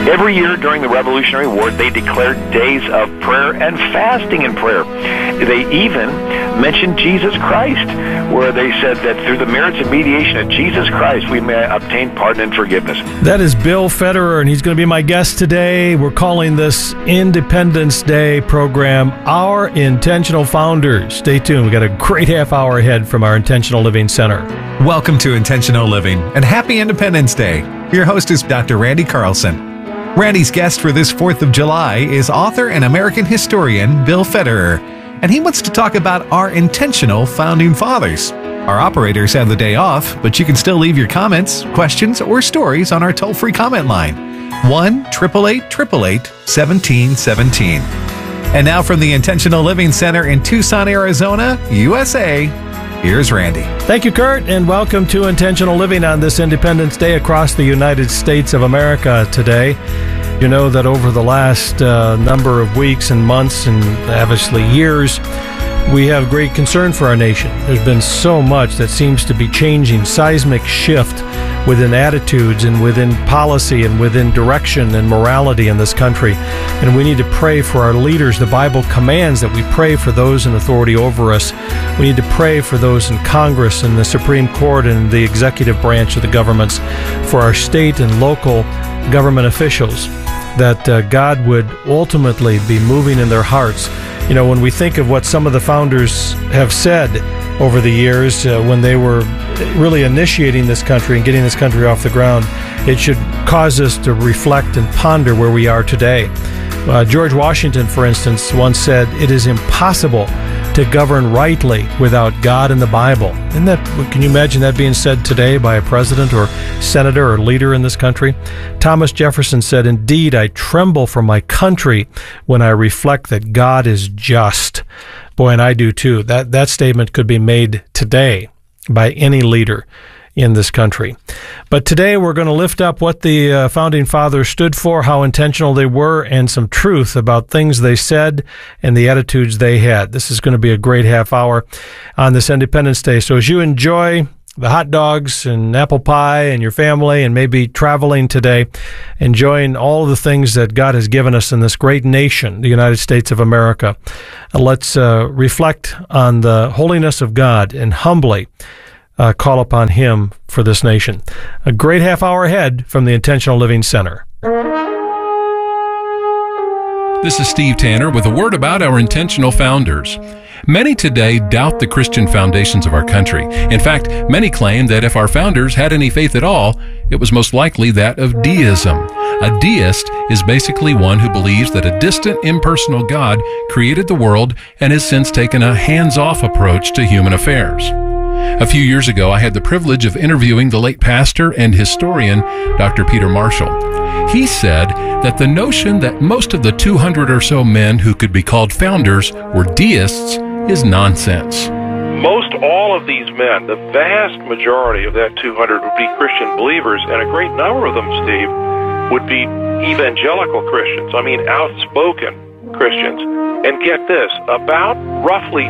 Every year during the Revolutionary War, they declared days of prayer and fasting and prayer. They even mentioned Jesus Christ, where they said that through the merits and mediation of Jesus Christ, we may obtain pardon and forgiveness. That is Bill Federer, and he's going to be my guest today. We're calling this Independence Day program Our Intentional Founders. Stay tuned. We've got a great half hour ahead from our Intentional Living Center. Welcome to Intentional Living, and happy Independence Day. Your host is Dr. Randy Carlson. Randy's guest for this 4th of July is author and American historian Bill Federer, and he wants to talk about our intentional founding fathers. Our operators have the day off, but you can still leave your comments, questions, or stories on our toll-free comment line, 1-888-888-1717. And now from the Intentional Living Center in Tucson, Arizona, USA, here's Randy. Thank you, Kurt, and welcome to Intentional Living on this Independence Day across the United States of America today. You know that over the last number of weeks and months and obviously years, we have great concern for our nation. There's been so much that seems to be changing, seismic shift within attitudes and within policy and within direction and morality in this country. And we need to pray for our leaders. The Bible commands that we pray for those in authority over us. We need to pray for those in Congress and the Supreme Court and the executive branch of the governments, for our state and local government officials, that God would ultimately be moving in their hearts. You know, when we think of what some of the founders have said over the years, when they were really initiating this country and getting this country off the ground, it should cause us to reflect and ponder where we are today. George Washington, for instance, once said, "It is impossible to govern rightly without God and the Bible." Can you imagine that being said today by a president or senator or leader in this country? Thomas Jefferson said, "Indeed, I tremble for my country when I reflect that God is just." Boy, and I do too. That statement could be made today by any leader in this country. But today we're going to lift up what the Founding Fathers stood for, how intentional they were, and some truth about things they said and the attitudes they had. This is going to be a great half hour on this Independence Day. So as you enjoy the hot dogs and apple pie and your family and maybe traveling today, enjoying all the things that God has given us in this great nation, the United States of America, let's reflect on the holiness of God and humbly call upon Him for this nation. A great half hour ahead from the Intentional Living Center. This is Steve Tanner with a word about our intentional founders. Many today doubt the Christian foundations of our country. In fact, many claim that if our founders had any faith at all, it was most likely that of deism. A deist is basically one who believes that a distant, impersonal God created the world and has since taken a hands-off approach to human affairs. A few years ago, I had the privilege of interviewing the late pastor and historian, Dr. Peter Marshall. He said that the notion that most of the 200 or so men who could be called founders were deists is nonsense. Most all of these men, the vast majority of that 200 would be Christian believers, and a great number of them, Steve, would be evangelical Christians. I mean, outspoken Christians. And get this, about roughly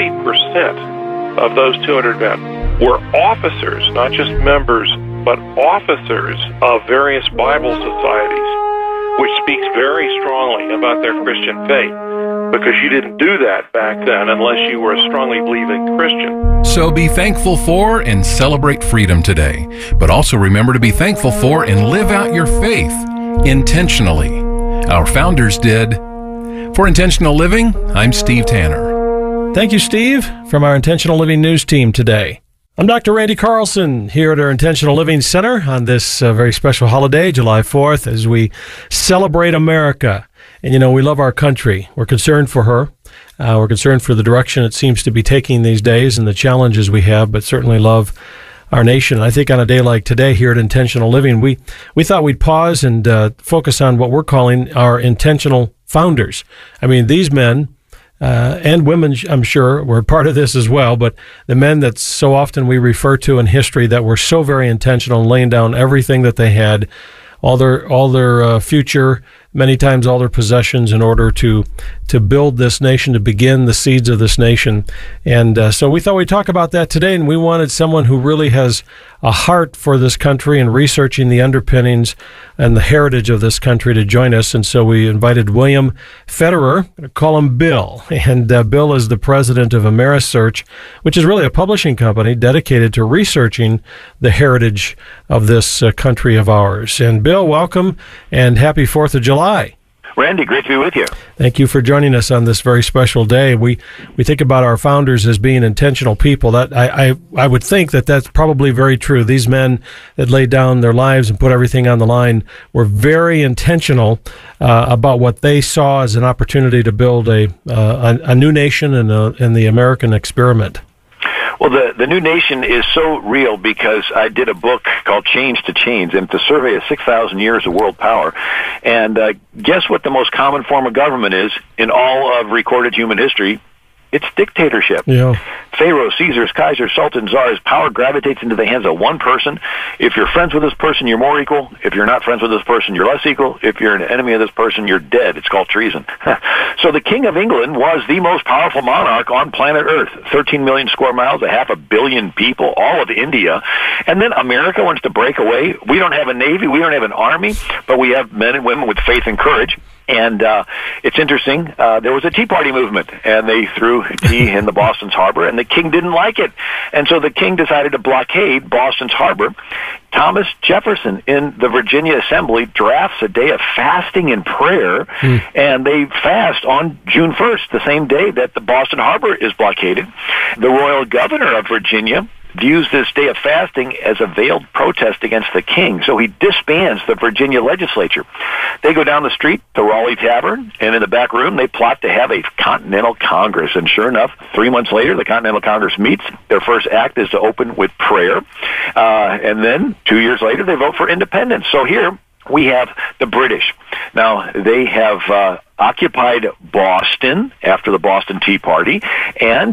40% of those 200 men were officers, not just members, but officers of various Bible societies, which speaks very strongly about their Christian faith, because you didn't do that back then unless you were a strongly believing Christian. So be thankful for and celebrate freedom today, but also remember to be thankful for and live out your faith intentionally. Our founders did. For Intentional Living, I'm Steve Tanner. Thank you, Steve, from our Intentional Living News team today. I'm Dr. Randy Carlson here at our Intentional Living Center on this very special holiday, July 4th, as we celebrate America. And, you know, we love our country. We're concerned for her. We're concerned for the direction it seems to be taking these days and the challenges we have, but certainly love our nation. I think on a day like today here at Intentional Living, we thought we'd pause and focus on what we're calling our intentional founders. I mean, these men and women, I'm sure, were part of this as well, but the men that so often we refer to in history that were so very intentional in laying down everything that they had, all their future, many times all their possessions in order to build this nation, to begin the seeds of this nation. And so we thought we'd talk about that today, and we wanted someone who really has a heart for this country and researching the underpinnings and the heritage of this country to join us. And so we invited William Federer, I'm going to call him Bill. And Bill is the president of Amerisearch, which is really a publishing company dedicated to researching the heritage of this country of ours. And Bill, welcome and happy 4th of July. Randy, great to be with you. Thank you for joining us on this very special day. We think about our founders as being intentional people. That I would think that that's probably very true. These men that laid down their lives and put everything on the line were very intentional about what they saw as an opportunity to build a new nation in the American experiment. Well, the new nation is so real because I did a book called Change to Change, and it's a survey of 6,000 years of world power. And guess what the most common form of government is in all of recorded human history? It's dictatorship. Yeah. Pharaohs, Caesars, Kaisers, Sultans, Tsars, power gravitates into the hands of one person. If you're friends with this person, you're more equal. If you're not friends with this person, you're less equal. If you're an enemy of this person, you're dead. It's called treason. So the King of England was the most powerful monarch on planet Earth. 13 million square miles, 500 million people, all of India. And then America wants to break away. We don't have a navy. We don't have an army, but we have men and women with faith and courage. And it's interesting, there was a Tea Party movement, and they threw tea in the Boston's harbor, and the king didn't like it. And so the king decided to blockade Boston's harbor. Thomas Jefferson in the Virginia Assembly drafts a day of fasting and prayer, and they fast on June 1st, the same day that the Boston harbor is blockaded. The royal governor of Virginia views this day of fasting as a veiled protest against the king, so he disbands the Virginia legislature. They go down the street to Raleigh Tavern, and in the back room, they plot to have a Continental Congress. And sure enough, 3 months later, the Continental Congress meets. Their first act is to open with prayer. And then 2 years later, they vote for independence. So here we have the British. Now, they have occupied Boston after the Boston Tea Party, and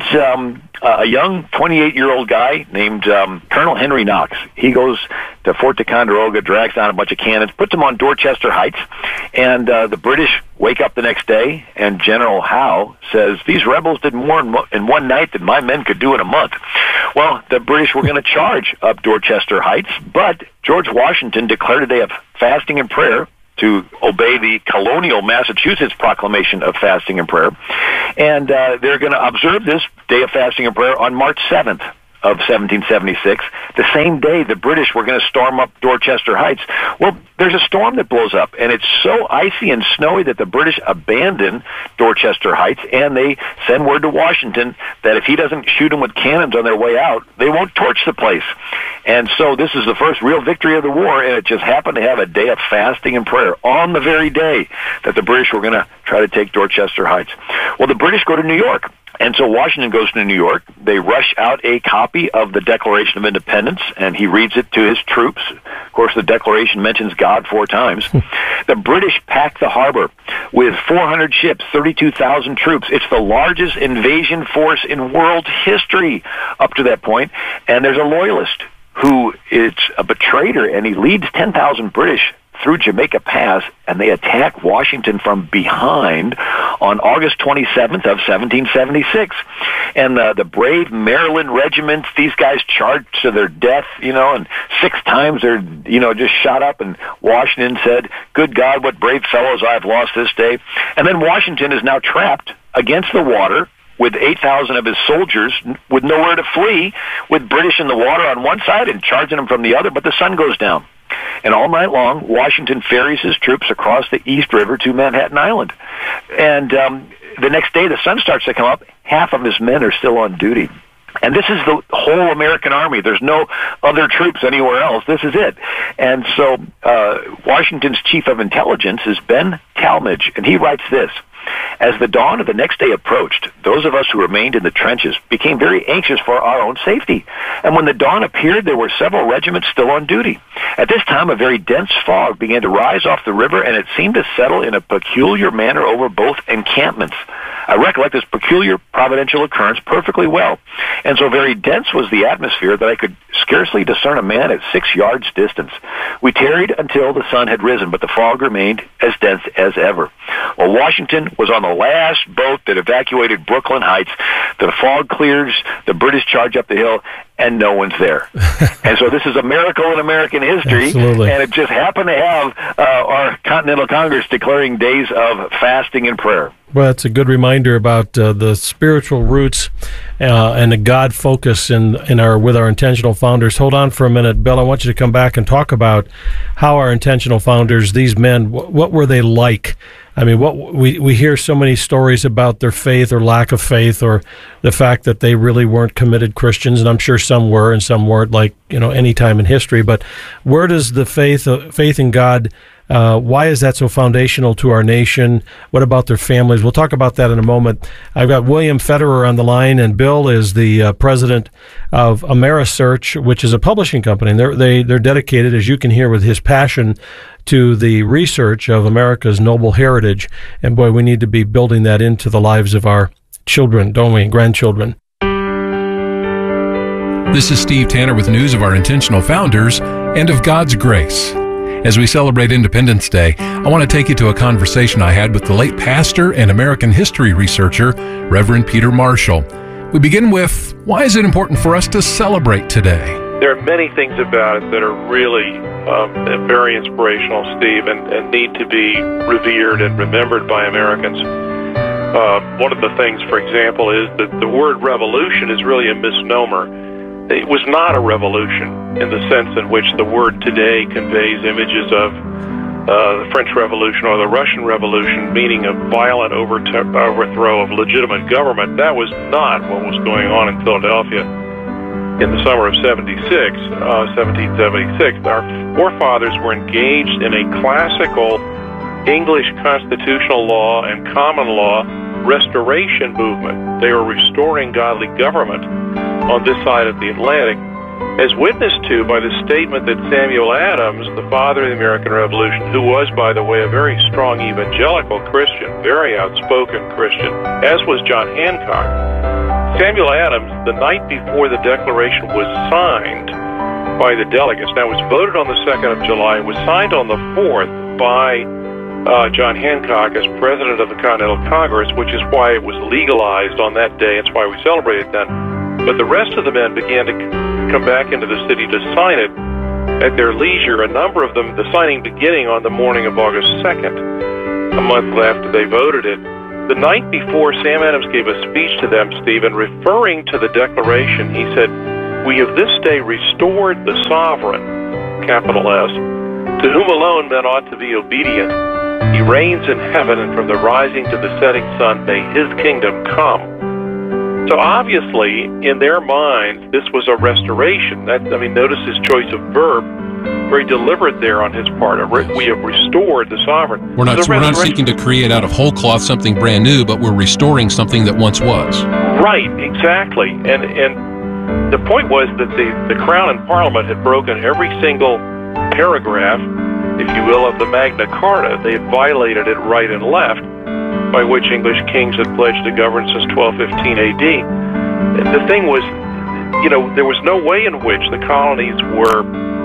a young 28-year-old guy named Colonel Henry Knox. He goes to Fort Ticonderoga, drags down a bunch of cannons, puts them on Dorchester Heights, and the British wake up the next day, and General Howe says, these rebels did more in one night than my men could do in a month. Well, the British were going to charge up Dorchester Heights, but George Washington declared a day of fasting and prayer to obey the colonial Massachusetts proclamation of fasting and prayer. And they're going to observe this day of fasting and prayer on March 7th of 1776, the same day the British were going to storm up Dorchester Heights. Well, there's a storm that blows up, and it's so icy and snowy that the British abandon Dorchester Heights, and they send word to Washington that if he doesn't shoot them with cannons on their way out, they won't torch the place. And so this is the first real victory of the war, and it just happened to have a day of fasting and prayer on the very day that the British were going to try to take Dorchester Heights. Well, the British go to New York. And so Washington goes to New York. They rush out a copy of the Declaration of Independence, and he reads it to his troops. Of course, the Declaration mentions God 4 times. The British pack the harbor with 400 ships, 32,000 troops. It's the largest invasion force in world history up to that point. And there's a loyalist who is a betrayer, and he leads 10,000 British through Jamaica Pass, and they attack Washington from behind on August 27th of 1776. And the brave Maryland regiments, these guys charged to their death, and 6 times they're, just shot up, and Washington said, good God, what brave fellows I've lost this day. And then Washington is now trapped against the water with 8,000 of his soldiers with nowhere to flee, with British in the water on one side and charging them from the other, but the sun goes down. And all night long, Washington ferries his troops across the East River to Manhattan Island. And the next day, the sun starts to come up. Half of his men are still on duty. And this is the whole American army. There's no other troops anywhere else. This is it. And so Washington's chief of intelligence is Ben Talmadge, and he writes this. As the dawn of the next day approached, those of us who remained in the trenches became very anxious for our own safety. And when the dawn appeared, there were several regiments still on duty. At this time, a very dense fog began to rise off the river, and it seemed to settle in a peculiar manner over both encampments. I recollect this peculiar providential occurrence perfectly well. And so very dense was the atmosphere that I could scarcely discern a man at 6 yards distance. We tarried until the sun had risen, but the fog remained as dense as ever. Well, Washington was on the last boat that evacuated Brooklyn Heights. The fog clears, the British charge up the hill, and no one's there. And so this is a miracle in American history. Absolutely. And it just happened to have our Continental Congress declaring days of fasting and prayer. Well, it's a good reminder about the spiritual roots and the God focus with our intentional founders. Hold on for a minute, Bill. I want you to come back and talk about how our intentional founders, these men, what were they like? I mean, we hear so many stories about their faith or lack of faith, or the fact that they really weren't committed Christians, and I'm sure some were and some weren't, like any time in history. But where does the faith in God? Why is that so foundational to our nation? What about their families? We'll talk about that in a moment. I've got William Federer on the line, and Bill is the president of Amerisearch, which is a publishing company. And they're dedicated, as you can hear, with his passion to the research of America's noble heritage. And boy, we need to be building that into the lives of our children, don't we, and grandchildren. This is Steve Tanner with news of our intentional founders and of God's grace. As we celebrate Independence Day, I want to take you to a conversation I had with the late pastor and American history researcher, Reverend Peter Marshall. We begin with, why is it important for us to celebrate today? There are many things about it that are really very inspirational, Steve, and need to be revered and remembered by Americans. One of the things, for example, is that the word revolution is really a misnomer. It was not a revolution in the sense in which the word today conveys images of the French Revolution or the Russian Revolution, meaning a violent overthrow of legitimate government. That was not what was going on in Philadelphia in the summer of 1776. Our forefathers were engaged in a classical English constitutional law and common law restoration movement. They were restoring godly government on this side of the Atlantic, as witnessed to by the statement that Samuel Adams, the father of the American Revolution, who was, by the way, a very strong evangelical Christian, very outspoken Christian, as was John Hancock. Samuel Adams, the night before the Declaration was signed by the delegates, now it was voted on the 2nd of July, it was signed on the 4th by John Hancock as president of the Continental Congress, which is why it was legalized on that day. It's why we celebrate it then. But the rest of the men began to come back into the city to sign it at their leisure. A number of them, the signing beginning on the morning of August 2nd, a month after they voted it. The night before, Sam Adams gave a speech to them, Stephen, referring to the Declaration. He said, "We have this day restored the sovereign," capital S, "to whom alone men ought to be obedient. He reigns in heaven, and from the rising to the setting sun may his kingdom come." So obviously, in their minds, this was a restoration. Notice his choice of verb, very deliberate there on his part. We have restored the sovereign. We're not seeking to create out of whole cloth something brand new, but we're restoring something that once was. Right, exactly. And the point was that the Crown and Parliament had broken every single paragraph, if you will, of the Magna Carta. They had violated it right and left, by which English kings had pledged to govern since 1215 A.D. And the thing was, there was no way in which the colonies were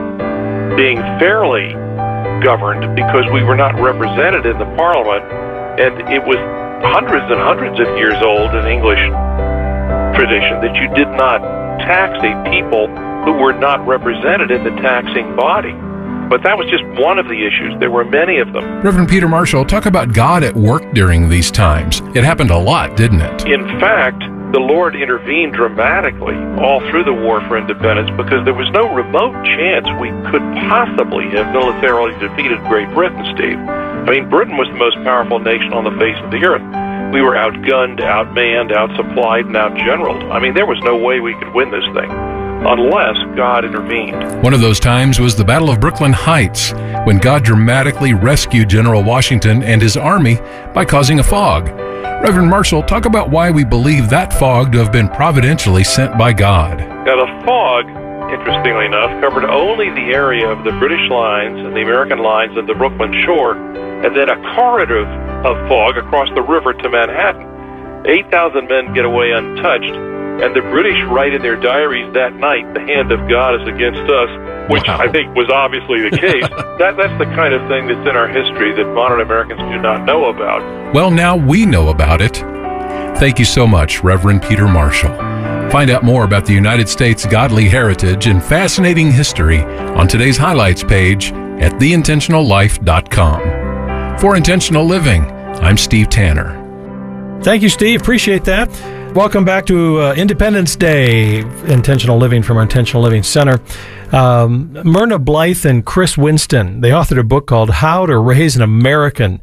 being fairly governed because we were not represented in the Parliament, and it was hundreds and hundreds of years old in English tradition that you did not tax a people who were not represented in the taxing body. But that was just one of the issues. There were many of them. Reverend Peter Marshall, talk about God at work during these times. It happened a lot, didn't it? In fact, the Lord intervened dramatically all through the War for Independence because there was no remote chance we could possibly have militarily defeated Great Britain, Steve. Britain was the most powerful nation on the face of the earth. We were outgunned, outmanned, outsupplied, and outgeneraled. There was no way we could win this thing unless God intervened. One of those times was the Battle of Brooklyn Heights, when God dramatically rescued General Washington and his army by causing a fog. Reverend Marshall, talk about why we believe that fog to have been providentially sent by God. Now, the fog, interestingly enough, covered only the area of the British lines and the American lines and the Brooklyn shore, and then a corridor of fog across the river to Manhattan. 8,000 men get away untouched, and the British write in their diaries that night, "The hand of God is against us," which Wow. I think was obviously the case. That's the kind of thing that's in our history that modern Americans do not know about. Well, now we know about it. Thank you so much, Reverend Peter Marshall. Find out more about the United States' godly heritage and fascinating history on today's highlights page at theintentionallife.com. For Intentional Living, I'm Steve Tanner. Thank you, Steve. Appreciate that. Welcome back to Independence Day, Intentional Living from our Intentional Living Center. Myrna Blythe and Chris Winston, they authored a book called How to Raise an American.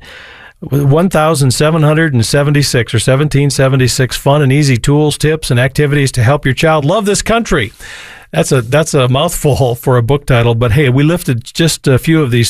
1,776 or 1776 fun and easy tools, tips, and activities to help your child love this country. That's a mouthful for a book title, but hey, we lifted just a few of these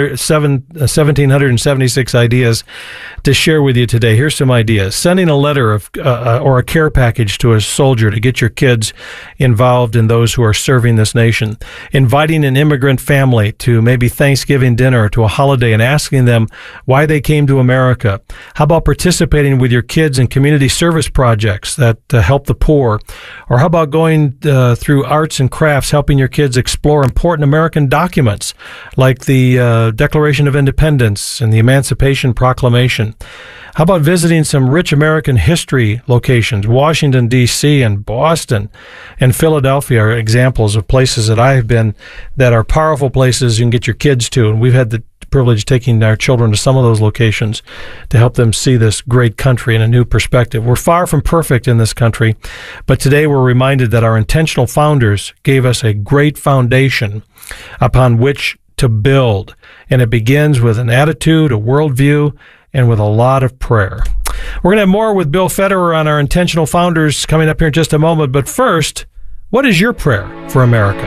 1,776 ideas to share with you today. Here's some ideas. Sending a letter or a care package to a soldier to get your kids involved in those who are serving this nation. Inviting an immigrant family to maybe Thanksgiving dinner or to a holiday and asking them why they came to America. How about participating with your kids in community service projects that help the poor? Or how about going through arts and crafts, helping your kids explore important American documents like the Declaration of Independence and the Emancipation Proclamation? How about visiting some rich American history locations? Washington, D.C. and Boston and Philadelphia are examples of places that I've been that are powerful places you can get your kids to. And we've had the privilege of taking our children to some of those locations to help them see this great country in a new perspective. We're far from perfect in this country, but today we're reminded that our intentional founders gave us a great foundation upon which to build. And it begins with an attitude, a worldview, and with a lot of prayer. We're going to have more with Bill Federer on our intentional founders coming up here in just a moment. But first, what is your prayer for America?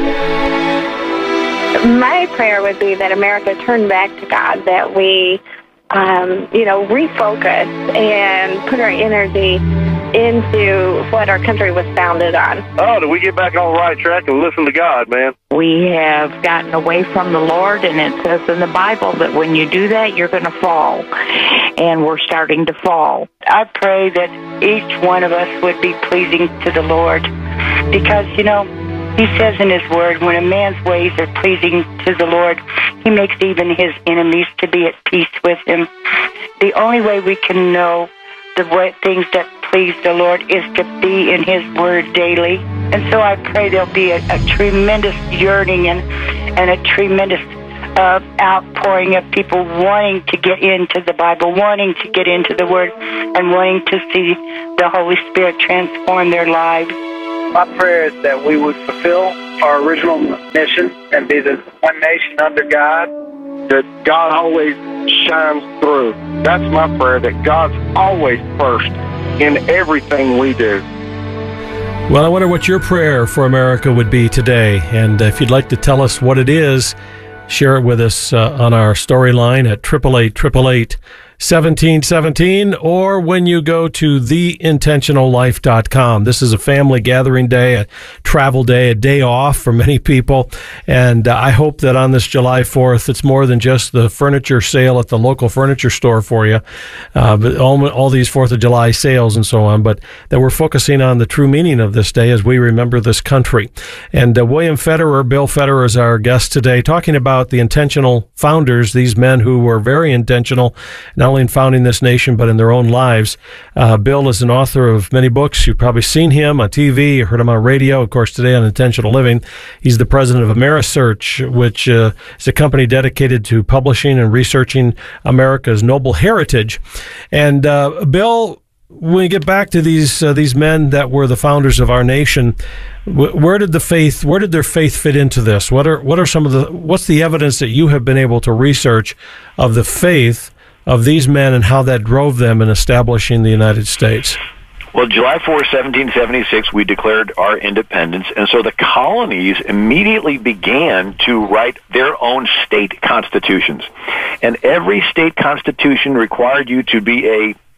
My prayer would be that America turn back to God, that we, refocus and put our energy into what our country was founded on. Oh, do we get back on the right track and listen to God, man? We have gotten away from the Lord, and it says in the Bible that when you do that, you're going to fall. And we're starting to fall. I pray that each one of us would be pleasing to the Lord because, He says in His Word, when a man's ways are pleasing to the Lord, He makes even His enemies to be at peace with Him. The only way we can know the things that please the Lord is to be in His Word daily. And so I pray there'll be a tremendous yearning and a tremendous outpouring of people wanting to get into the Bible, wanting to get into the Word, and wanting to see the Holy Spirit transform their lives. My prayer is that we would fulfill our original mission and be the one nation under God, that God always shines through. That's my prayer, that God's always first in everything we do. Well, I wonder what your prayer for America would be today. And if you'd like to tell us what it is, share it with us on our storyline at 888-1717 or when you go to theintentionallife.com. This is a family gathering day, a travel day, a day off for many people. And I hope that on this July 4th, it's more than just the furniture sale at the local furniture store for you, but all these 4th of July sales and so on, but that we're focusing on the true meaning of this day as we remember this country. And Bill Federer is our guest today, talking about the intentional founders, these men who were very intentional, not only in founding this nation, but in their own lives. Bill is an author of many books. You've probably seen him on TV, you heard him on radio, of course, today on Intentional Living. He's the president of AmeriSearch, which is a company dedicated to publishing and researching America's noble heritage. And Bill, when we get back to these men that were the founders of our nation, where did their faith fit into this? What's the evidence that you have been able to research of the faith of these men and how that drove them in establishing the United States? Well, July 4, 1776, we declared our independence, and so the colonies immediately began to write their own state constitutions. And every state constitution required you to be a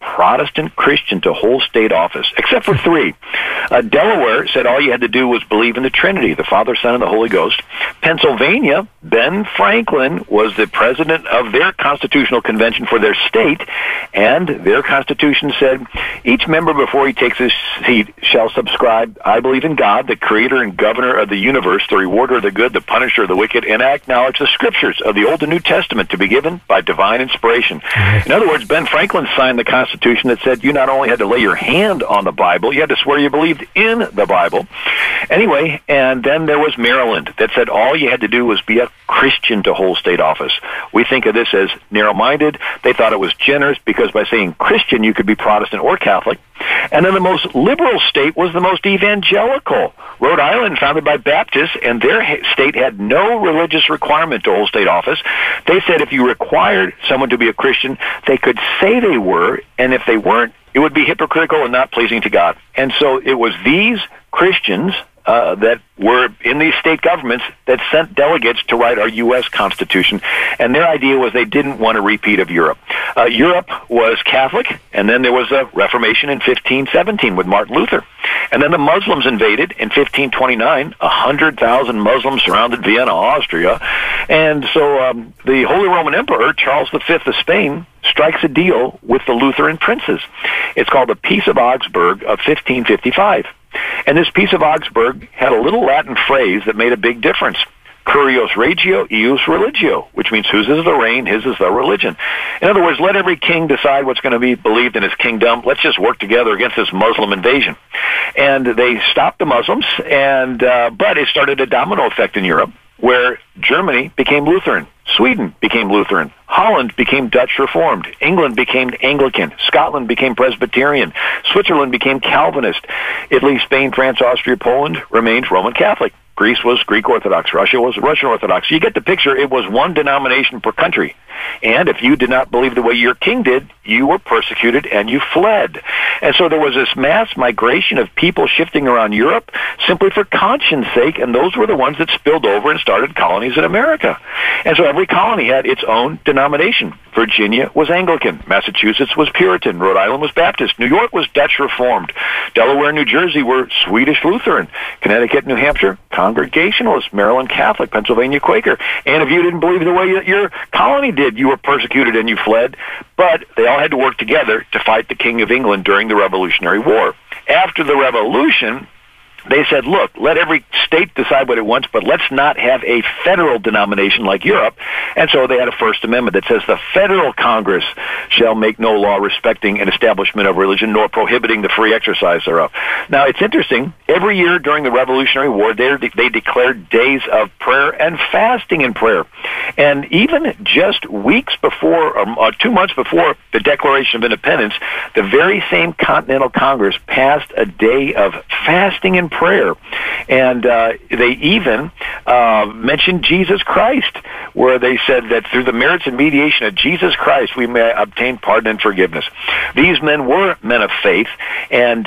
Protestant Christian to hold state office, except for 3. Delaware said all you had to do was believe in the Trinity, the Father, Son, and the Holy Ghost. Pennsylvania, Ben Franklin was the president of their constitutional convention for their state, and their constitution said, each member before he takes his seat shall subscribe, I believe in God, the creator and governor of the universe, the rewarder of the good, the punisher of the wicked, and I acknowledge the scriptures of the Old and New Testament to be given by divine inspiration. In other words, Ben Franklin signed the Constitution that said you not only had to lay your hand on the Bible, you had to swear you believed in the Bible. Anyway, and then there was Maryland that said all you had to do was be a Christian to hold state office. We think of this as narrow-minded. They thought it was generous because by saying Christian, you could be Protestant or Catholic. And then the most liberal state was the most evangelical. Rhode Island, founded by Baptists, and their state had no religious requirement to hold state office. They said if you required someone to be a Christian, they could say they were, and if they weren't, it would be hypocritical and not pleasing to God. And so it was these Christians that were in these state governments that sent delegates to write our U.S. Constitution, and their idea was they didn't want a repeat of Europe. Europe was Catholic, and then there was a Reformation in 1517 with Martin Luther. And then the Muslims invaded in 1529. 100,000 Muslims surrounded Vienna, Austria. And so the Holy Roman Emperor, Charles V of Spain, strikes a deal with the Lutheran princes. It's called the Peace of Augsburg of 1555. And this Peace of Augsburg had a little Latin phrase that made a big difference. Curios regio, eius religio, which means whose is the reign, his is the religion. In other words, let every king decide what's going to be believed in his kingdom. Let's just work together against this Muslim invasion. And they stopped the Muslims, and but it started a domino effect in Europe, where Germany became Lutheran, Sweden became Lutheran, Holland became Dutch Reformed, England became Anglican, Scotland became Presbyterian, Switzerland became Calvinist, Italy, Spain, France, Austria, Poland remained Roman Catholic. Greece was Greek Orthodox. Russia was Russian Orthodox. You get the picture. It was one denomination per country. And if you did not believe the way your king did, you were persecuted and you fled. And so there was this mass migration of people shifting around Europe simply for conscience sake, and those were the ones that spilled over and started colonies in America. And so every colony had its own denomination. Virginia was Anglican. Massachusetts was Puritan. Rhode Island was Baptist. New York was Dutch Reformed. Delaware and New Jersey were Swedish Lutheran. Connecticut, New Hampshire, Congregationalist. Maryland, Catholic. Pennsylvania, Quaker. And if you didn't believe the way that your colony did, you were persecuted and you fled. But they all had to work together to fight the King of England during the Revolutionary War. After the Revolution, they said, look, let every state decide what it wants, but let's not have a federal denomination like Europe. And so they had a First Amendment that says the federal Congress shall make no law respecting an establishment of religion, nor prohibiting the free exercise thereof. Now, it's interesting. Every year during the Revolutionary War, they declared days of prayer and fasting in prayer. And even just weeks before, or 2 months before the Declaration of Independence, the very same Continental Congress passed a day of fasting and prayer. And they even mentioned Jesus Christ, where they said that through the merits and mediation of Jesus Christ, we may obtain pardon and forgiveness. These men were men of faith, and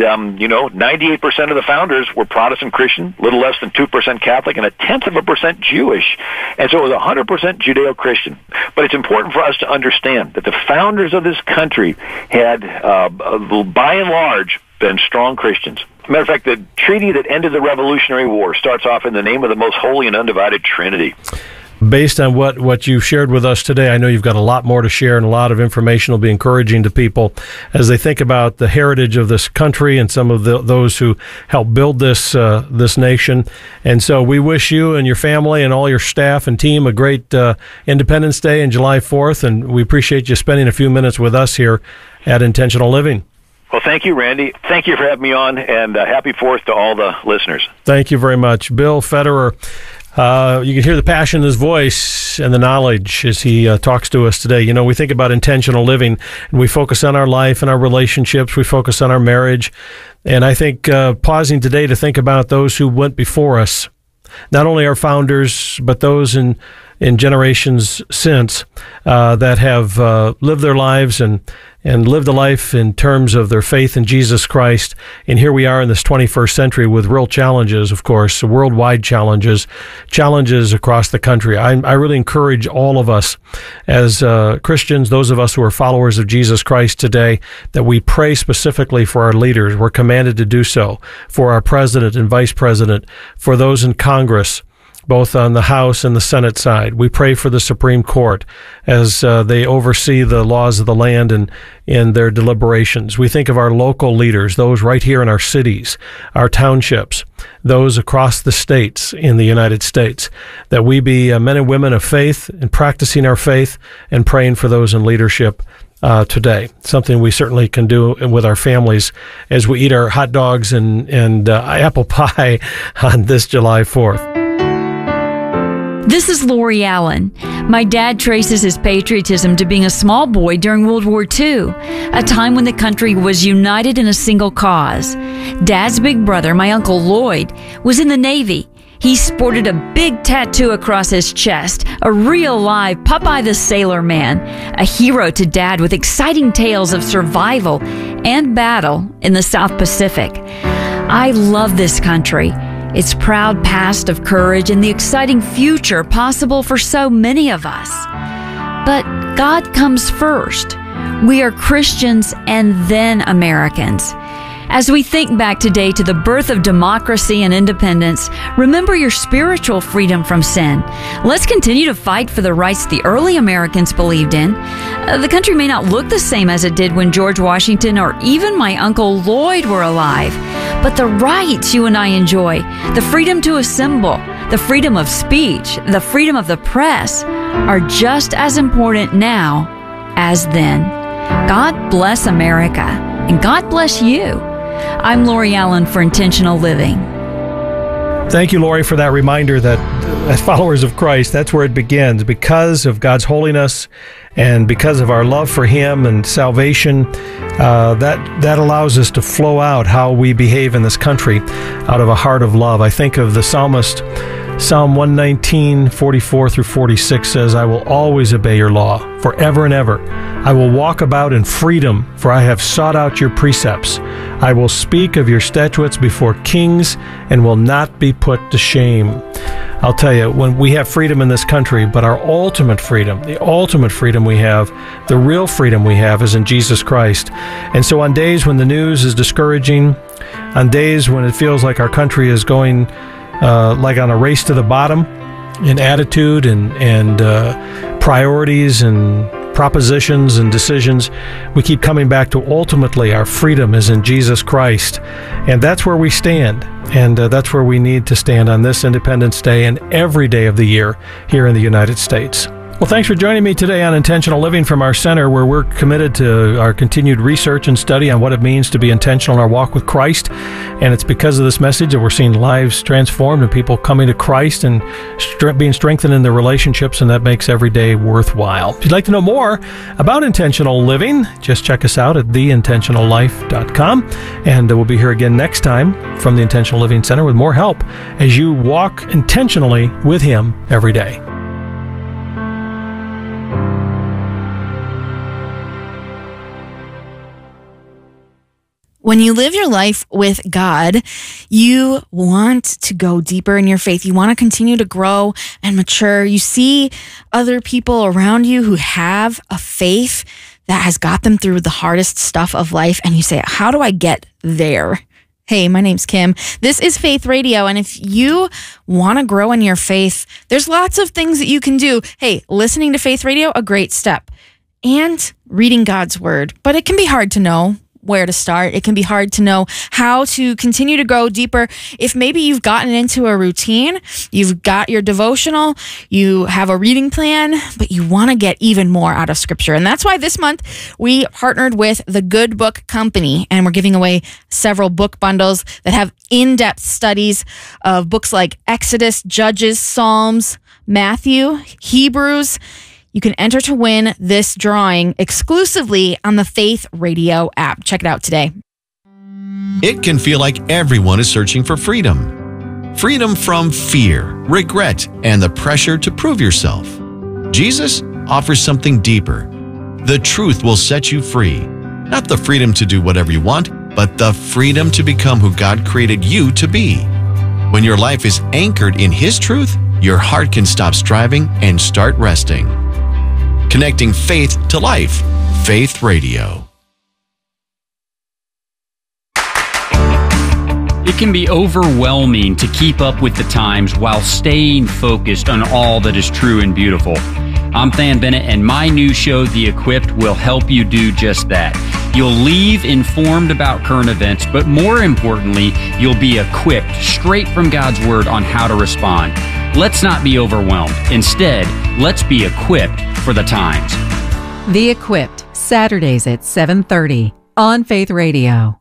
98% of the founders were Protestant Christian, little less than 2% Catholic, and 0.1% Jewish. And so it was 100% Judeo-Christian. But it's important for us to understand that the founders of this country had, by and large, been strong Christians. Matter of fact, the treaty that ended the Revolutionary War starts off in the name of the most holy and undivided Trinity. Based on what you've shared with us today, I know you've got a lot more to share, and a lot of information will be encouraging to people as they think about the heritage of this country and some of those who helped build this nation. And so we wish you and your family and all your staff and team a great Independence Day and July 4th, and we appreciate you spending a few minutes with us here at Intentional Living. Well, thank you, Randy. Thank you for having me on, and happy 4th to all the listeners. Thank you very much. Bill Federer, you can hear the passion in his voice and the knowledge as he talks to us today. We think about intentional living, and we focus on our life and our relationships. We focus on our marriage. And I think pausing today to think about those who went before us, not only our founders, but those in in generations since that have lived their lives and lived a life in terms of their faith in Jesus Christ. And here we are in this 21st century with real challenges, of course, worldwide challenges across the country. I really encourage all of us as Christians, those of us who are followers of Jesus Christ today, that we pray specifically for our leaders. We're commanded to do so, for our president and vice president, for those in Congress, both on the House and the Senate side. We pray for the Supreme Court as they oversee the laws of the land and in their deliberations. We think of our local leaders, those right here in our cities, our townships, those across the states in the United States, that we be men and women of faith and practicing our faith and praying for those in leadership today. Something we certainly can do with our families as we eat our hot dogs and apple pie on this July 4th. This is Lori Allen. My dad traces his patriotism to being a small boy during World War II, a time when the country was united in a single cause. Dad's big brother, my Uncle Lloyd, was in the Navy. He sported a big tattoo across his chest, a real live Popeye the Sailor Man, a hero to Dad with exciting tales of survival and battle in the South Pacific. I love this country, its proud past of courage, and the exciting future possible for so many of us. But God comes first. We are Christians and then Americans. As we think back today to the birth of democracy and independence, remember your spiritual freedom from sin. Let's continue to fight for the rights the early Americans believed in. The country may not look the same as it did when George Washington or even my Uncle Lloyd were alive, but the rights you and I enjoy, the freedom to assemble, the freedom of speech, the freedom of the press, are just as important now as then. God bless America, and God bless you. I'm Lori Allen for Intentional Living. Thank you, Lori, for that reminder that as followers of Christ, that's where it begins. Because of God's holiness and because of our love for Him and salvation, that allows us to flow out how we behave in this country out of a heart of love. I think of the psalmist, Psalm 119, 44 through 46 says, I will always obey your law forever and ever. I will walk about in freedom, for I have sought out your precepts. I will speak of your statutes before kings and will not be put to shame. I'll tell you, when we have freedom in this country, but our ultimate freedom, the ultimate freedom we have, the real freedom we have is in Jesus Christ. And so on days when the news is discouraging, on days when it feels like our country is going like on a race to the bottom in attitude and priorities and propositions and decisions, we keep coming back to ultimately our freedom is in Jesus Christ. And that's where we stand. And that's where we need to stand on this Independence Day and every day of the year here in the United States. Well, thanks for joining me today on Intentional Living from our center, where we're committed to our continued research and study on what it means to be intentional in our walk with Christ. And it's because of this message that we're seeing lives transformed and people coming to Christ and being strengthened in their relationships, and that makes every day worthwhile. If you'd like to know more about intentional living, just check us out at theintentionallife.com. And we'll be here again next time from the Intentional Living Center with more help as you walk intentionally with Him every day. When you live your life with God, you want to go deeper in your faith. You want to continue to grow and mature. You see other people around you who have a faith that has got them through the hardest stuff of life, and you say, how do I get there? Hey, my name's Kim. This is Faith Radio, and if you want to grow in your faith, there's lots of things that you can do. Hey, listening to Faith Radio, a great step, and reading God's Word. But it can be hard to know where to start. It can be hard to know how to continue to go deeper. If maybe you've gotten into a routine, you've got your devotional, you have a reading plan, but you want to get even more out of Scripture. And that's why this month we partnered with the Good Book Company, and we're giving away several book bundles that have in-depth studies of books like Exodus, Judges, Psalms, Matthew, Hebrews. You can enter to win this drawing exclusively on the Faith Radio app. Check it out today. It can feel like everyone is searching for freedom. freedom from fear, regret, and the pressure to prove yourself. Jesus offers something deeper. The truth will set you free. Not the freedom to do whatever you want, but the freedom to become who God created you to be. When your life is anchored in His truth, your heart can stop striving and start resting. Connecting faith to life. Faith Radio. It can be overwhelming to keep up with the times while staying focused on all that is true and beautiful. I'm Than Bennett, and my new show, The Equipped, will help you do just that. You'll leave informed about current events, but more importantly, you'll be equipped straight from God's Word on how to respond. Let's not be overwhelmed. Instead, let's be equipped for the times. The Equipped, Saturdays at 7:30 on Faith Radio.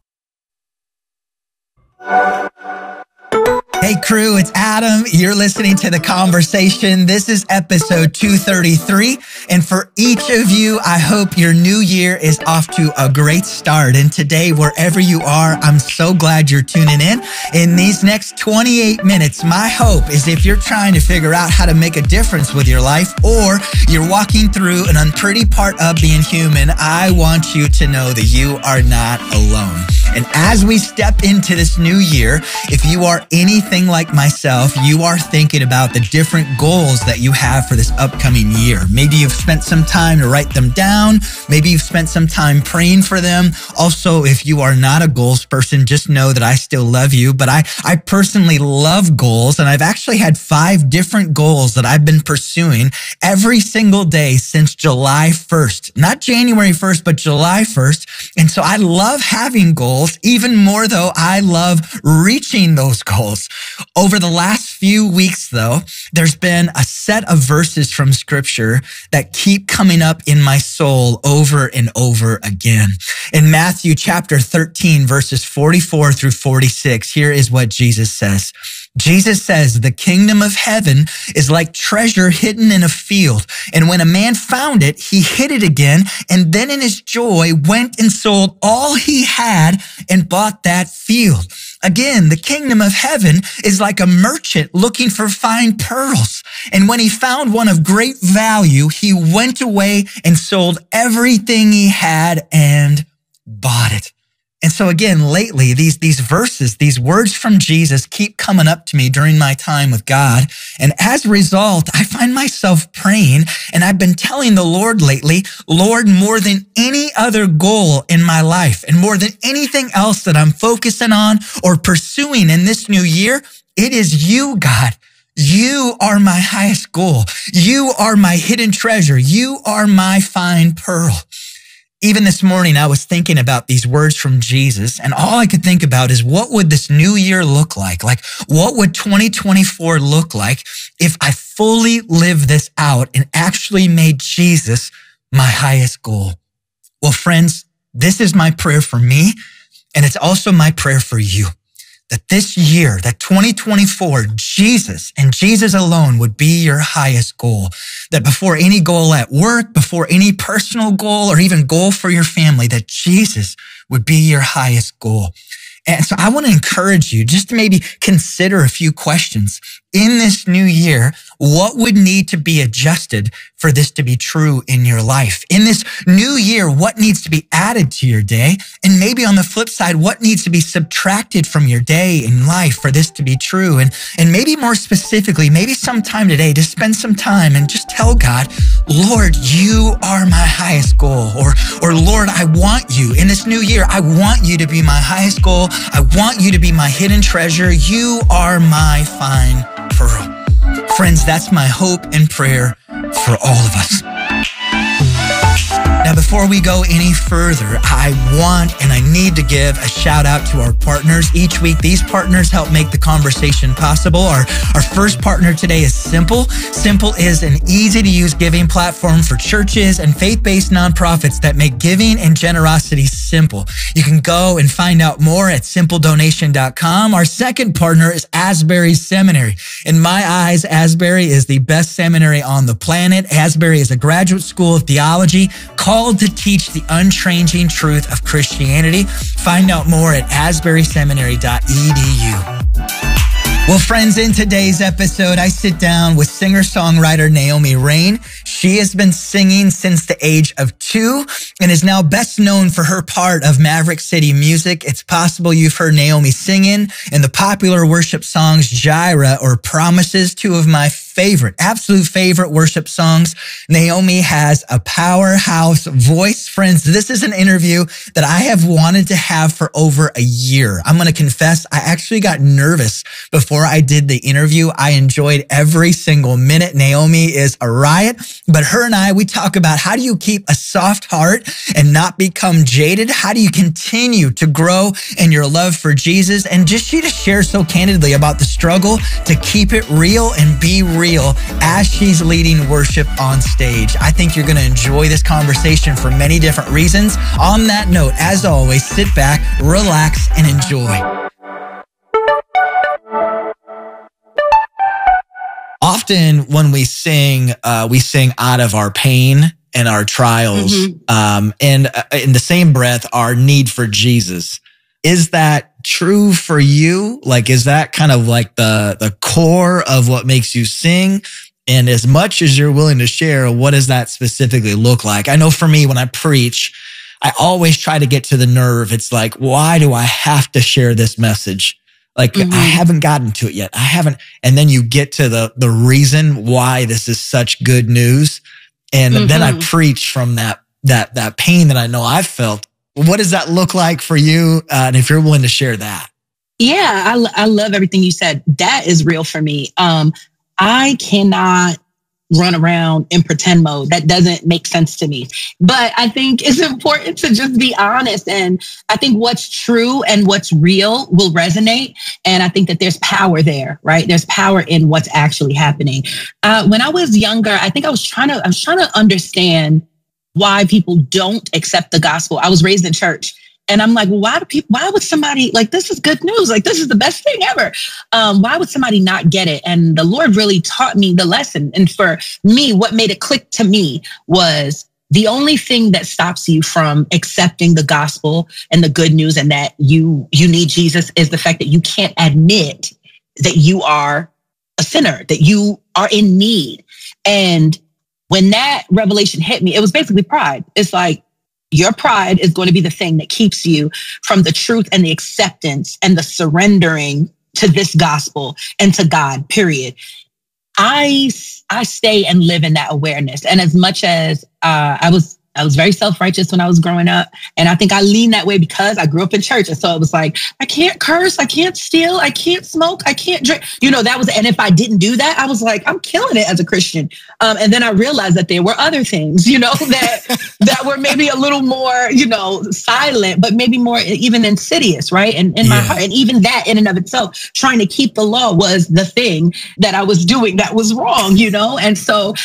Hey crew, it's Adam. You're listening to The Conversation. This is episode 233. And for each of you, I hope your new year is off to a great start. And today, wherever you are, I'm so glad you're tuning in. In these next 28 minutes, my hope is if you're trying to figure out how to make a difference with your life, or you're walking through an unpretty part of being human, I want you to know that you are not alone. And as we step into this new year, if you are anything like myself, you are thinking about the different goals that you have for this upcoming year. Maybe you've spent some time to write them down. Maybe you've spent some time praying for them. Also, if you are not a goals person, just know that I still love you. But I personally love goals, and I've actually had 5 different goals that I've been pursuing every single day since July 1st. Not January 1st, but July 1st. And so I love having goals. Even more though, I love reaching those goals. Over the last few weeks though, there's been a set of verses from scripture that keep coming up in my soul over and over again. In Matthew chapter 13, verses 44 through 46, here is what Jesus says. Jesus says, the kingdom of heaven is like treasure hidden in a field. And when a man found it, he hid it again. And then in his joy went and sold all he had and bought that field. Again, the kingdom of heaven is like a merchant looking for fine pearls. And when he found one of great value, he went away and sold everything he had and bought it. And so again, lately, these verses, these words from Jesus keep coming up to me during my time with God. And as a result, I find myself praying, and I've been telling the Lord lately, Lord, more than any other goal in my life and more than anything else that I'm focusing on or pursuing in this new year, it is you, God. You are my highest goal. You are my hidden treasure. You are my fine pearl. Even this morning, I was thinking about these words from Jesus, and all I could think about is what would this new year look like? Like, what would 2024 look like if I fully lived this out and actually made Jesus my highest goal? Well, friends, this is my prayer for me, and it's also my prayer for you. That this year, that 2024, Jesus and Jesus alone would be your highest goal. That before any goal at work, before any personal goal, or even goal for your family, that Jesus would be your highest goal. And so I want to encourage you just to maybe consider a few questions. In this new year, what would need to be adjusted for this to be true in your life? In this new year, what needs to be added to your day? And maybe on the flip side, what needs to be subtracted from your day and life for this to be true? And maybe more specifically, maybe sometime today, just spend some time and just tell God, Lord, you are my highest goal. Or Lord, I want you. In this new year, I want you to be my highest goal. I want you to be my hidden treasure. You are my fine pearl. Friends, that's my hope and prayer for all of us. Now, before we go any further, I want and I need to give a shout out to our partners. Each week, these partners help make the conversation possible. Our first partner today is Simple. Simple is an easy-to-use giving platform for churches and faith-based nonprofits that make giving and generosity simple. You can go and find out more at simpledonation.com. Our second partner is Asbury Seminary. In my eyes, Asbury is the best seminary on the planet. Asbury is a graduate school of theology called to teach the unchanging truth of Christianity. Find out more at asburyseminary.edu. Well, friends, in today's episode, I sit down with singer-songwriter Naomi Raine. She has been singing since the age of 2 and is now best known for her part of Maverick City Music. It's possible you've heard Naomi singing in the popular worship songs Jireh or Promises, 2 of my absolute favorite worship songs. Naomi has a powerhouse voice. Friends, this is an interview that I have wanted to have for over a year. I'm going to confess, I actually got nervous before I did the interview. I enjoyed every single minute. Naomi is a riot, but her and I, we talk about how do you keep a soft heart and not become jaded? How do you continue to grow in your love for Jesus? And just she to share so candidly about the struggle to keep it real and be real as she's leading worship on stage. I think you're going to enjoy this conversation for many different reasons. On that note, as always, sit back, relax, and enjoy. Often when we sing out of our pain and our trials, and in the same breath, our need for Jesus. Is that true for you? Like, is that kind of like the core of what makes you sing? And as much as you're willing to share, what does that specifically look like? I know for me, when I preach, I always try to get to the nerve. It's like, why do I have to share this message? Like, I haven't gotten to it yet. I haven't. And then you get to the reason why this is such good news. And then I preach from that pain that I know I've felt. What does that look like for you? And if you're willing to share that. Yeah, I love everything you said. That is real for me. I cannot run around in pretend mode. That doesn't make sense to me. But I think it's important to just be honest. And I think what's true and what's real will resonate. And I think that there's power there, right? There's power in what's actually happening. When I was younger, I think I was trying to understand why people don't accept the gospel. I was raised in church and I'm like, well, why would somebody, like, this is good news. Like, this is the best thing ever. Why would somebody not get it? And the Lord really taught me the lesson. And for me, what made it click to me was the only thing that stops you from accepting the gospel and the good news and that you need Jesus is the fact that you can't admit that you are a sinner, that you are in need. And when that revelation hit me, it was basically pride. It's like your pride is going to be the thing that keeps you from the truth and the acceptance and the surrendering to this gospel and to God, period. I stay and live in that awareness. And as much as I was very self-righteous when I was growing up. And I think I leaned that way because I grew up in church. And so it was like, I can't curse, I can't steal, I can't smoke, I can't drink. And if I didn't do that, I was like, I'm killing it as a Christian. And then I realized that there were other things, that were maybe a little more, silent, but maybe more even insidious, right? And in my heart, and even that in and of itself, trying to keep the law was the thing that I was doing that was wrong, And so,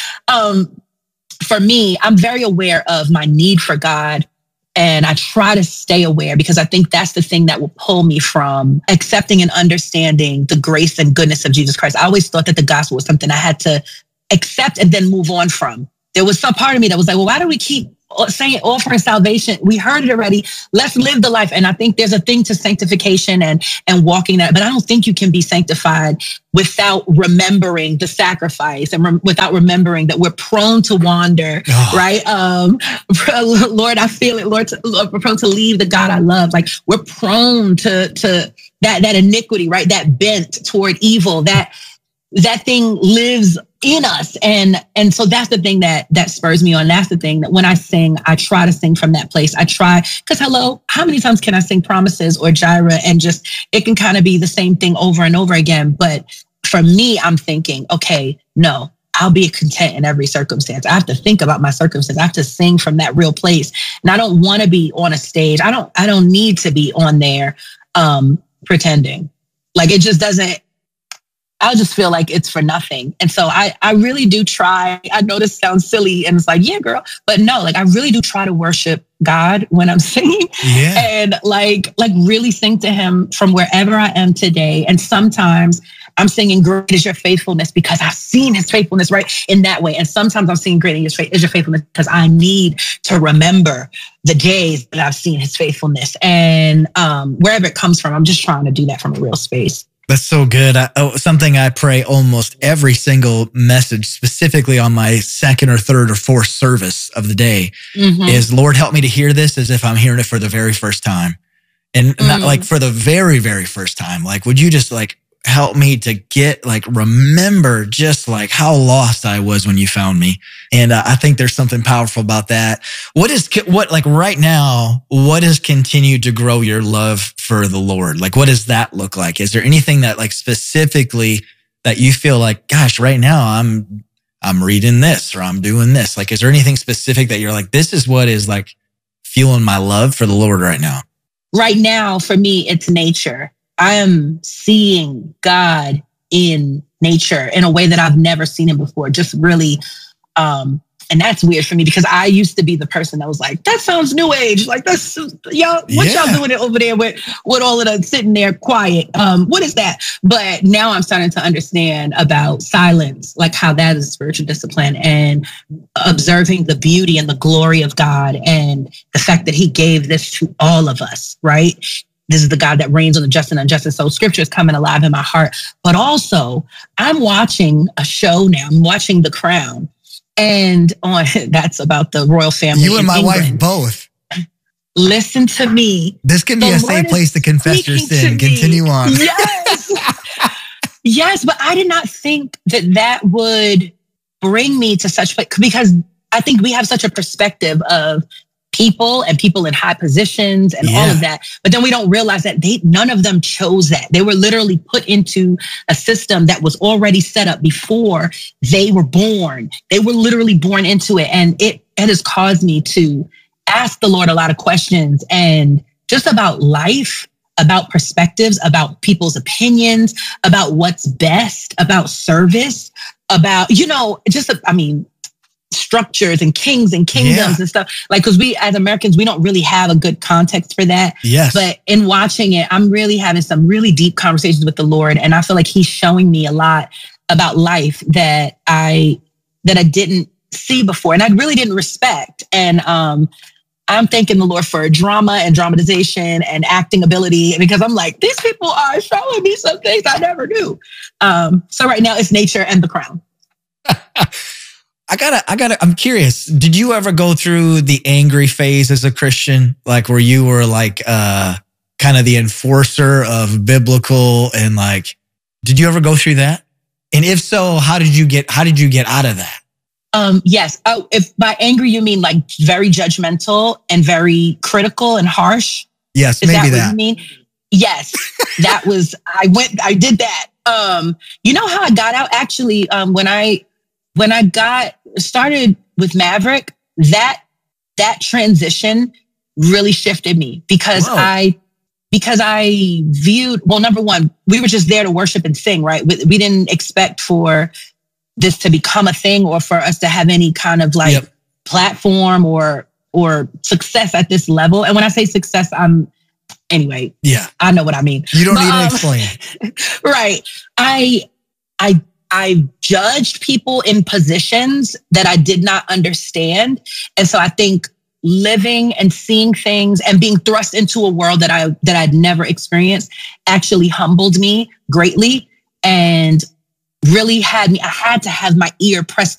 for me, I'm very aware of my need for God, and I try to stay aware because I think that's the thing that will pull me from accepting and understanding the grace and goodness of Jesus Christ. I always thought that the gospel was something I had to accept and then move on from. There was some part of me that was like, well, why do we keep saying offering salvation? We heard it already. Let's live the life. And I think there's a thing to sanctification and walking that, but I don't think you can be sanctified without remembering the sacrifice and without remembering that we're prone to wander, right? Lord, I feel it, Lord, we're prone to leave the God I love. Like, we're prone to that iniquity, right? That bent toward evil, that thing lives in us. And so that's the thing that spurs me on. That's the thing that when I sing, I try to sing from that place. I try, because how many times can I sing Promises or Jireh and just, it can kind of be the same thing over and over again. But for me, I'm thinking, okay, no, I'll be content in every circumstance. I have to think about my circumstance. I have to sing from that real place. And I don't want to be on a stage. I don't need to be on there pretending. Like, it just doesn't, I just feel like it's for nothing. And so I really do try. I know this sounds silly and it's like, yeah, girl, but no, like, I really do try to worship God when I'm singing and like really sing to him from wherever I am today. And sometimes I'm singing Great is Your Faithfulness because I've seen his faithfulness right in that way. And sometimes I'm singing Great is Your Faithfulness because I need to remember the days that I've seen his faithfulness. And wherever it comes from, I'm just trying to do that from a real space. That's so good. Something I pray almost every single message, specifically on my second or third or fourth service of the day, is, Lord, help me to hear this as if I'm hearing it for the very first time. And not like for the very, very first time. Like, would you just like help me to get, like, remember just like how lost I was when you found me. And I think there's something powerful about that. What right now, what has continued to grow your love for the Lord? Like, what does that look like? Is there anything that, like, specifically that you feel like, gosh, right now I'm reading this or I'm doing this? Like, is there anything specific that you're like, this is what is like fueling my love for the Lord right now? Right now, for me, it's nature. I am seeing God in nature in a way that I've never seen him before. Just really, and that's weird for me because I used to be the person that was like, that sounds new age. Like, that's y'all, what y'all doing it over there with all of the sitting there quiet? What is that? But now I'm starting to understand about silence, like how that is a spiritual discipline, and observing the beauty and the glory of God and the fact that he gave this to all of us, right? This is the God that reigns on the just and unjust. And so scripture is coming alive in my heart. But also, I'm watching a show now. I'm watching The Crown. And that's about the royal family. You and my England. wife both. Listen to me. This can be a safe place to confess your sin. Continue on. Yes. Yes, but I did not think that would bring me to such place, because I think we have such a perspective of people and people in high positions and all of that. But then we don't realize that none of them chose that. They were literally put into a system that was already set up before they were born. They were literally born into it. And it has caused me to ask the Lord a lot of questions, and just about life, about perspectives, about people's opinions, about what's best, about service, about, structures and kings and kingdoms and stuff. Like, because we as Americans, we don't really have a good context for that. Yes. But in watching it, I'm really having some really deep conversations with the Lord. And I feel like he's showing me a lot about life that I didn't see before, and I really didn't respect. And I'm thanking the Lord for drama and dramatization and acting ability, because I'm like, these people are showing me some things I never knew. So right now it's nature and The Crown. I'm curious. Did you ever go through the angry phase as a Christian? Like, where you were like, kind of the enforcer of biblical, and like, did you ever go through that? And if so, how did you get out of that? Yes. Oh, if by angry you mean like very judgmental and very critical and harsh. Yes, is maybe that what you mean? Yes, that was, I did that. You know how I got out? Actually, when I got started with Maverick, that transition really shifted me, because I viewed, well, number one, we were just there to worship and sing, right? We didn't expect for this to become a thing, or for us to have any kind of like platform or success at this level. And when I say success, I know what I mean. You don't need to explain. Right. I judged people in positions that I did not understand. And so I think living and seeing things and being thrust into a world that I'd never experienced actually humbled me greatly, and really I had to have my ear pressed